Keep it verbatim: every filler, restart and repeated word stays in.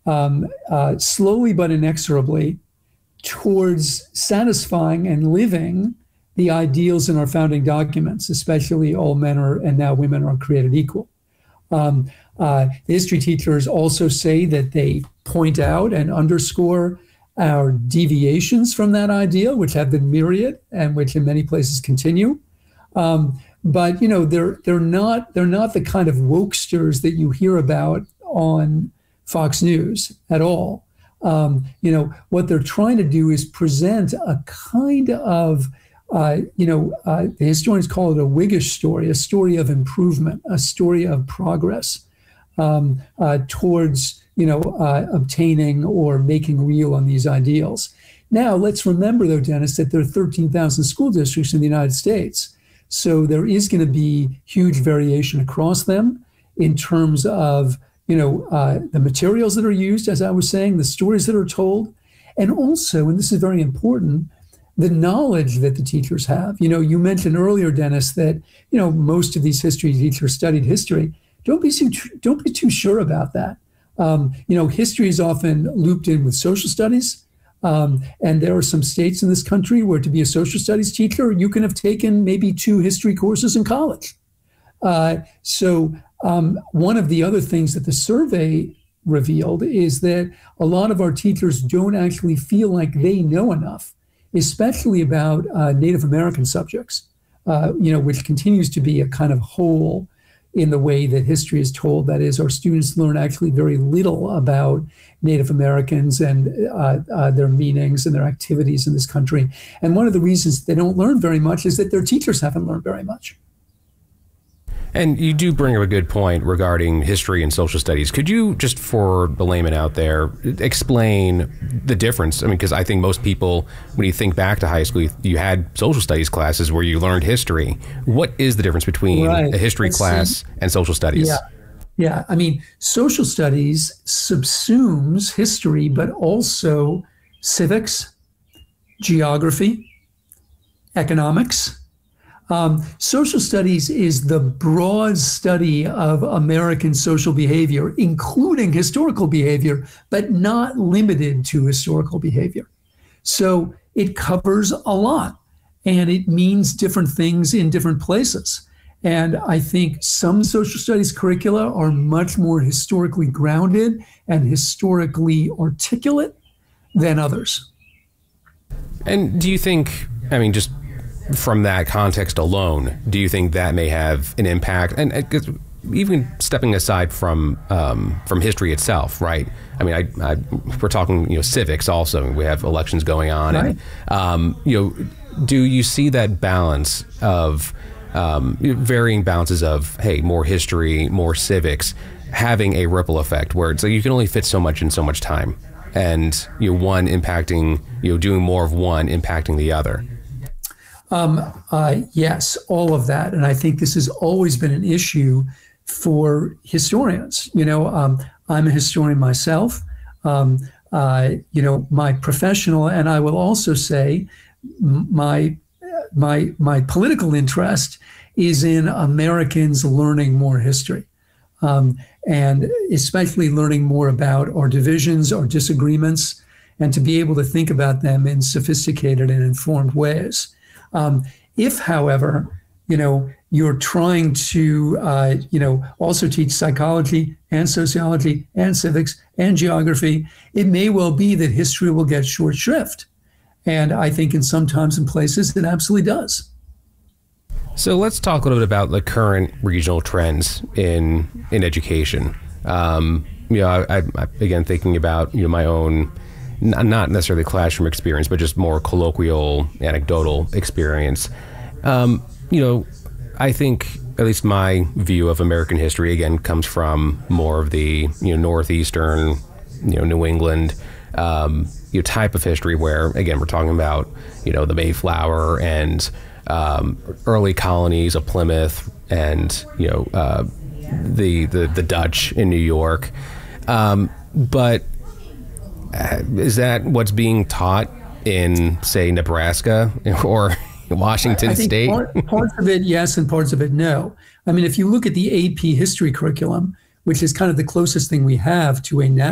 um, uh, slowly but inexorably towards satisfying and living the ideals in our founding documents, especially all men are and now women are created equal. Um, uh, the history teachers also say that they point out and underscore our deviations from that ideal, which have been myriad and which in many places continue. Um, but you know, they're they're not they're not the kind of wokesters that you hear about on Fox News at all. Um, you know, what they're trying to do is present a kind of Uh, you know, uh, the historians call it a Whiggish story, a story of improvement, a story of progress um, uh, towards, you know, uh, obtaining or making real on these ideals. Now, let's remember, though, Dennis, that there are thirteen thousand school districts in the United States. So there is going to be huge variation across them in terms of, you know, uh, the materials that are used, as I was saying, the stories that are told, and also, and this is very important, the knowledge that the teachers have. You know, you mentioned earlier, Dennis, that, you know, most of these history teachers studied history. Don't be too, don't be too sure about that. Um, you know, history is often looped in with social studies. Um, and there are some states in this country where to be a social studies teacher, you can have taken maybe two history courses in college. Uh, so um, one of the other things that the survey revealed is that a lot of our teachers don't actually feel like they know enough, especially about uh, Native American subjects, uh, you know, which continues to be a kind of hole in the way that history is told. That is, our students learn actually very little about Native Americans and uh, uh, their meanings and their activities in this country. And one of the reasons they don't learn very much is that their teachers haven't learned very much. And you do bring up a good point regarding history and social studies. Could you, just for the layman out there, explain the difference? I mean, because I think most people, when you think back to high school, you, you had social studies classes where you learned history. What is the difference between right. a history Let's class see. and social studies? Yeah. Yeah. I mean, social studies subsumes history, but also civics, geography, economics. Um, social studies is the broad study of American social behavior, including historical behavior, but not limited to historical behavior. So it covers a lot, and it means different things in different places. And I think some social studies curricula are much more historically grounded and historically articulate than others. And do you think, I mean, just from that context alone, do you think that may have an impact? And uh, even stepping aside from um, from history itself, right? I mean, I, I, we're talking, you know, civics also. We have elections going on, right. and um, you know, do you see that balance of um, varying balances of, hey, more history, more civics, having a ripple effect where it's like you can only fit so much in so much time, and you know, one impacting, you know, doing more of one impacting the other? Um, uh, yes, all of that. And I think this has always been an issue for historians. You know, um, I'm a historian myself. Um, uh, you know, my professional, and I will also say my, my, my political interest is in Americans learning more history. Um, and especially learning more about our divisions, our disagreements, and to be able to think about them in sophisticated and informed ways. Um, if, however, you know, you're trying to, uh, you know, also teach psychology and sociology and civics and geography, it may well be that history will get short shrift. And I think in sometimes in places it absolutely does. So let's talk a little bit about the current regional trends in in education. Um, you know, I, I, again, thinking about, you know, my own, not necessarily classroom experience, but just more colloquial, anecdotal experience. Um, you know, I think at least my view of American history, again, comes from more of the, you know, northeastern, you know, New England, um, you know, type of history where, again, we're talking about, you know, the Mayflower and um, early colonies of Plymouth and, you know, uh, the, the, the Dutch in New York. Um, but is that what's being taught in, say, Nebraska or Washington I think State? Part, parts of it, yes, and parts of it, no. I mean, if you look at the A P history curriculum, which is kind of the closest thing we have to a